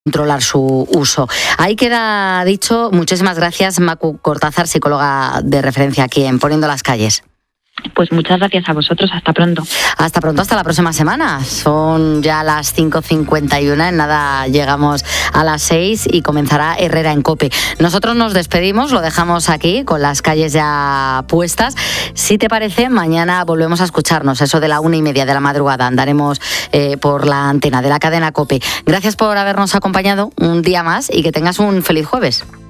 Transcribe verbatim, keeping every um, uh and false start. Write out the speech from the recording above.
controlar su uso. Ahí queda dicho. Muchísimas gracias, Macu Cortázar, psicóloga de referencia aquí en Poniendo las Calles. Pues muchas gracias a vosotros, hasta pronto. Hasta pronto, hasta la próxima semana. Son ya las cinco cincuenta y uno, en nada llegamos a las seis y comenzará Herrera en COPE. Nosotros nos despedimos, lo dejamos aquí con las calles ya puestas. Si te parece, mañana volvemos a escucharnos, eso de la una y media de la madrugada. Andaremos eh, por la antena de la cadena COPE. Gracias por habernos acompañado un día más y que tengas un feliz jueves.